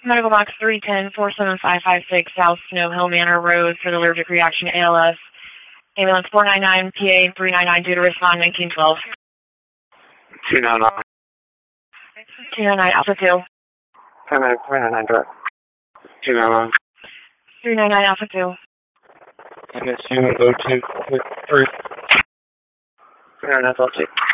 Medical box 310-47556 South Snow Hill Manor Road for the allergic reaction ALS. Ambulance 499, PA 399 due to respond 1912. 299. 299 Alpha 2. Paramedic 399 direct. 299. 399 Alpha 2. MSU 02 3. 399 Alpha 2.